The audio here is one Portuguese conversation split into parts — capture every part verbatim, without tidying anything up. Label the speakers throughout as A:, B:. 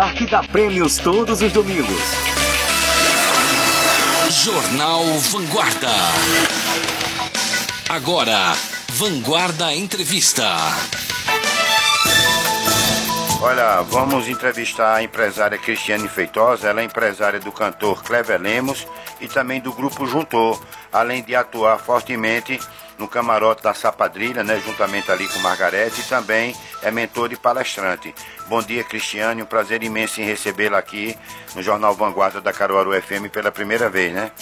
A: espetacular que dá prêmios todos os domingos.
B: Jornal Vanguarda. Agora, Vanguarda Entrevista.
C: Olha, vamos entrevistar a empresária Cristiane Feitosa. Ela é empresária do cantor Clever Lemos e também do Grupo Juntor, além de atuar fortemente no camarote da Sapadrilha, né, juntamente ali com Margarete, e também é mentor e palestrante. Bom dia, Cristiane, um prazer imenso em recebê-la aqui no Jornal Vanguarda da Caruaru F M pela primeira vez, né?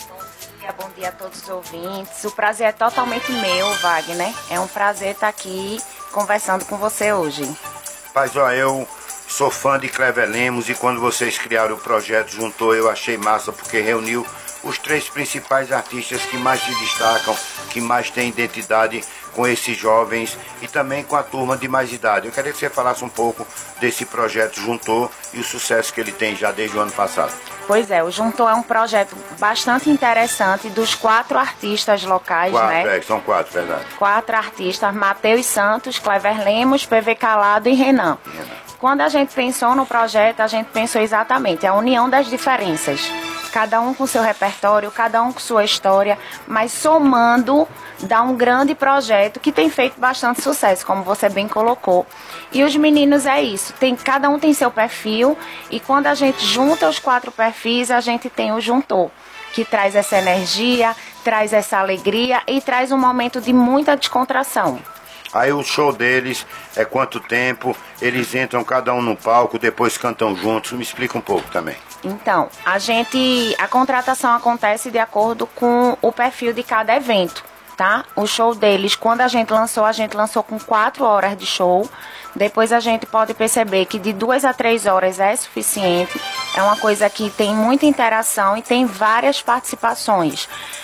D: Bom dia, bom dia a todos os ouvintes. O prazer é totalmente meu, Wagner. É um prazer estar aqui conversando com você hoje.
C: Mas ó, eu sou fã de Clever Lemos e quando vocês criaram o projeto Juntor, eu achei massa porque reuniu os três principais artistas que mais se destacam, que mais têm identidade com esses jovens e também com a turma de mais idade. Eu queria que você falasse um pouco desse projeto Juntor e o sucesso que ele tem já desde o ano passado.
D: Pois é, o Juntor é um projeto bastante interessante dos quatro artistas locais,
C: quatro,
D: né?
C: É, são quatro, verdade.
D: Quatro artistas, Matheus Santos, Clever Lemos, P V Calado e Renan. Renan. Quando a gente pensou no projeto, a gente pensou exatamente a união das diferenças. Cada um com seu repertório, cada um com sua história, mas somando dá um grande projeto que tem feito bastante sucesso, como você bem colocou. E os meninos é isso, tem, cada um tem seu perfil e quando a gente junta os quatro perfis, a gente tem o Juntor, que traz essa energia, traz essa alegria e traz um momento de muita descontração.
C: Aí o show deles é quanto tempo? Eles entram cada um no palco, depois cantam juntos. Me explica um pouco também.
D: Então, a gente, a contratação acontece de acordo com o perfil de cada evento, tá? O show deles, quando a gente lançou, a gente lançou com quatro horas de show. Depois a gente pode perceber que de duas a três horas é suficiente. É uma coisa que tem muita interação e tem várias participações.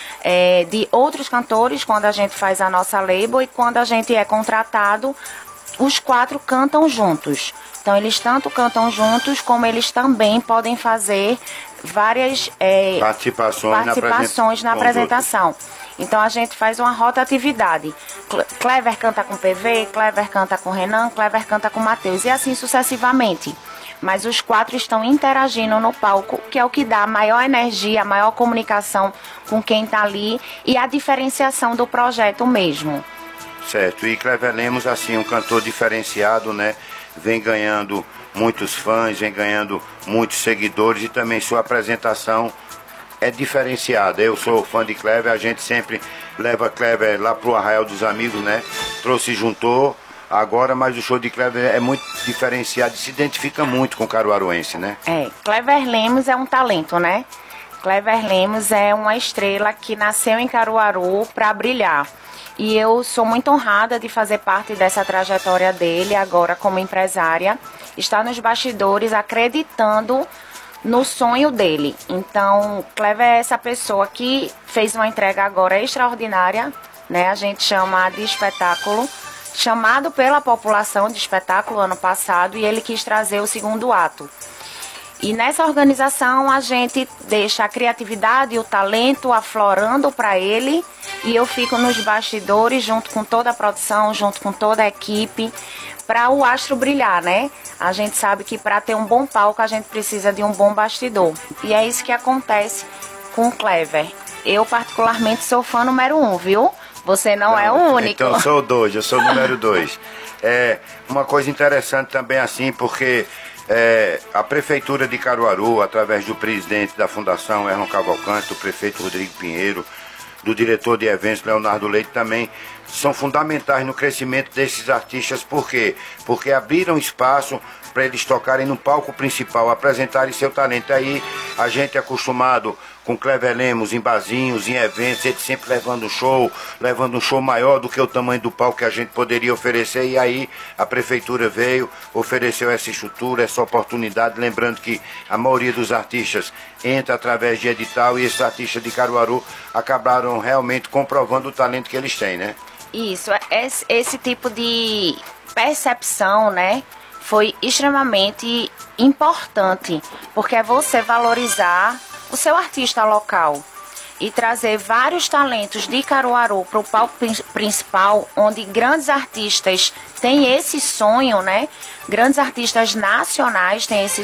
D: É, de outros cantores, quando a gente faz a nossa label e quando a gente é contratado, os quatro cantam juntos. Então eles tanto cantam juntos, como eles também podem fazer várias é,
C: participações,
D: participações na,
C: na
D: apresentação. Então a gente faz uma rotatividade. Clever canta com P V, Clever canta com Renan, Clever canta com Matheus e assim sucessivamente. Mas os quatro estão interagindo no palco, que é o que dá a maior energia, a maior comunicação com quem está ali e a diferenciação do projeto mesmo.
C: Certo, e Clever Lemos, assim, um cantor diferenciado, né? Vem ganhando muitos fãs, vem ganhando muitos seguidores e também sua apresentação é diferenciada. Eu sou fã de Clever, a gente sempre leva Clever lá pro Arraial dos Amigos, né? Trouxe Juntor agora, mas o show de Clever é muito diferenciado e se identifica muito com o caruaruense, né?
D: É, Clever Lemos é um talento, né? Clever Lemos é uma estrela que nasceu em Caruaru para brilhar. E eu sou muito honrada de fazer parte dessa trajetória dele agora como empresária. Está nos bastidores acreditando no sonho dele. Então, Clever é essa pessoa que fez uma entrega agora extraordinária, né? A gente chama de espetáculo, chamado pela população de espetáculo ano passado, e ele quis trazer o segundo ato. E nessa organização a gente deixa a criatividade e o talento aflorando para ele e eu fico nos bastidores junto com toda a produção, junto com toda a equipe, para o astro brilhar, né? A gente sabe que para ter um bom palco a gente precisa de um bom bastidor. E é isso que acontece com o Clever. Eu particularmente sou fã número um, viu? Você não, não é o único.
C: Então eu sou dois, eu sou o número dois. É uma coisa interessante também assim, porque É, a Prefeitura de Caruaru, através do presidente da Fundação Erlon Cavalcante, do prefeito Rodrigo Pinheiro, do diretor de eventos Leonardo Leite, também são fundamentais no crescimento desses artistas. Por quê? Porque abriram espaço para eles tocarem no palco principal, apresentarem seu talento. Aí a gente é acostumado com Clever Lemos em barzinhos, em eventos, ele sempre levando um show, levando um show maior do que o tamanho do palco que a gente poderia oferecer. E aí a prefeitura veio, ofereceu essa estrutura, essa oportunidade, lembrando que a maioria dos artistas entra através de edital e esses artistas de Caruaru acabaram realmente comprovando o talento que eles têm, né?
D: Isso, esse, esse tipo de percepção, né, foi extremamente importante, porque é você valorizar o seu artista local e trazer vários talentos de Caruaru para o palco principal, onde grandes artistas têm esse sonho, né? Grandes artistas nacionais têm esse